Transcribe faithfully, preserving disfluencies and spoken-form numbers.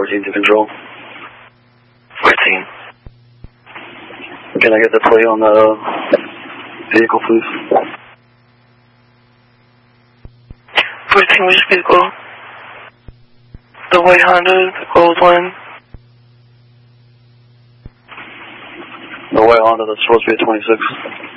fourteen to control. fourteen. Can I get the plate on that uh, vehicle, please? fourteen, which vehicle? The white Honda, the gold one. The white Honda that's supposed to be a twenty-six.